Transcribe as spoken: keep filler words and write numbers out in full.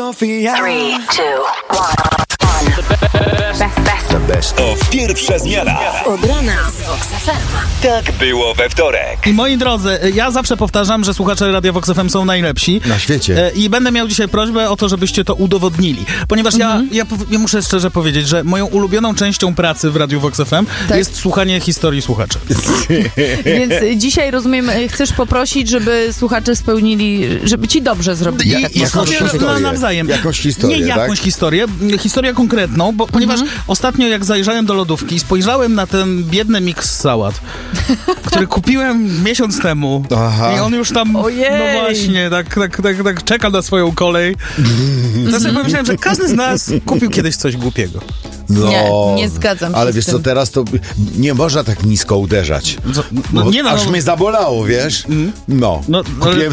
confía. Three, two, one. Best, best. The best of pierwsza zmiana. Od rana z Vox F M. Tak było we wtorek. I moi drodzy, ja zawsze powtarzam, że słuchacze Radia Vox F M są najlepsi. Na świecie. E, I będę miał dzisiaj prośbę o to, żebyście to udowodnili. Ponieważ Mhm. ja, ja, pow- ja muszę szczerze powiedzieć, że moją ulubioną częścią pracy w Radiu Vox F M Tak. jest słuchanie historii słuchaczy. Więc dzisiaj, rozumiem, chcesz poprosić, żeby słuchacze spełnili, żeby ci dobrze zrobili. I, tak i można sobie powiedzieć. na, nawzajem. Jakąś historię, Nie tak? jakąś historię, historię konkretną, bo, ponieważ ostatnio jak zajrzałem do lodówki, spojrzałem na ten biedny miks sałat, który kupiłem miesiąc temu. Aha. I on już tam, Ojej. no właśnie, tak, tak, tak, tak czeka na swoją kolej. To sobie pomyślałem, że każdy z nas kupił kiedyś coś głupiego. No, Nie, nie zgadzam się Ale z wiesz tym. co, teraz to nie można tak nisko uderzać. Co- no, Bo nie no, aż no, mnie zabolało, wiesz? No, No, ale- kupiłem